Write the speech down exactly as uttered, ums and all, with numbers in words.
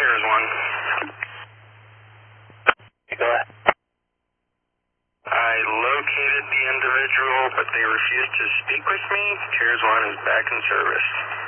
Cheers one. Go ahead. I located the individual, but they refused to speak with me. Cheers one is back in service.